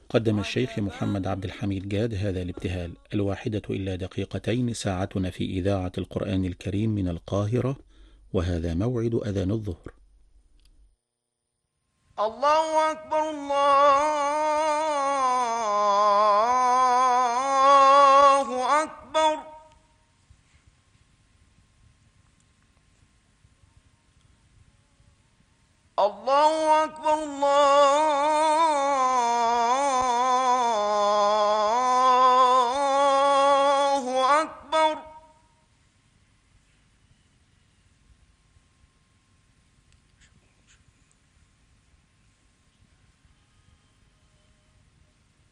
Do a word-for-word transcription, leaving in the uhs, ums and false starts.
قدم الشيخ محمد عبد الحميد جاد هذا الابتهال. الواحدة إلا دقيقتين، ساعتنا في إذاعة القرآن الكريم من القاهرة، وهذا موعد أذان الظهر. الله أكبر، الله أكبر. الله أكبر، الله أكبر.